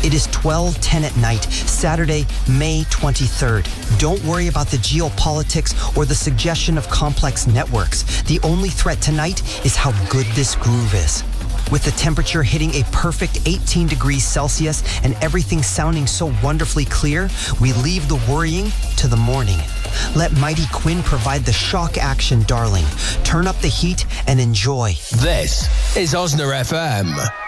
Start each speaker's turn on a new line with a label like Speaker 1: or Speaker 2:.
Speaker 1: It is 12:10 at night, Saturday, May 23rd. Don't worry about the geopolitics or the suggestion of complex networks. The only threat tonight is how good this groove is. With the temperature hitting a perfect 18 degrees Celsius and everything sounding so wonderfully clear, we leave the worrying to the morning. Let Mighty Quinn provide the shock action, darling. Turn up the heat and enjoy.
Speaker 2: This is Osna FM.